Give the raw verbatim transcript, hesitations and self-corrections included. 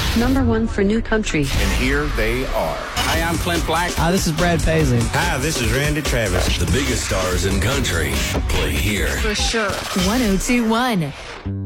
Number one for new country. And here they are. Hi, I'm Clint Black. Hi, this is Brad Paisley. Hi, this is Randy Travis. The biggest stars in country play here. For sure. one oh two point one